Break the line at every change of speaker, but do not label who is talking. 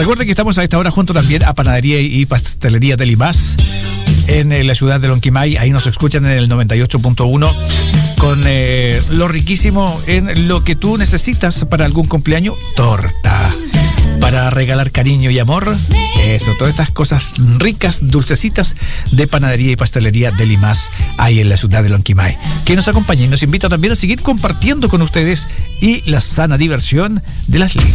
Recuerden que estamos a esta hora junto también a Panadería y Pastelería Delimás en la ciudad de Lonquimay. Ahí nos escuchan en el 98.1 con lo riquísimo en lo que tú necesitas para algún cumpleaños. Torta, para regalar cariño y amor. Eso, todas estas cosas ricas, dulcecitas de Panadería y Pastelería Delimás, ahí en la ciudad de Lonquimay, que nos acompaña y nos invita también a seguir compartiendo con ustedes y la sana diversión de las